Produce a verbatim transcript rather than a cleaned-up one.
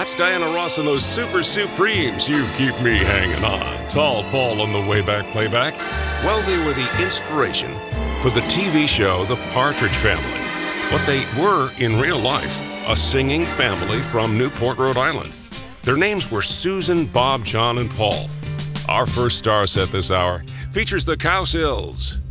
That's Diana Ross and those Super Supremes. You keep me hanging on. Tall Paul on the way back playback. Well, they were the inspiration for the T V show The Partridge Family. But they were, in real life, a singing family from Newport, Rhode Island. Their names were Susan, Bob, John, and Paul. Our first star set this hour features the Cowsills.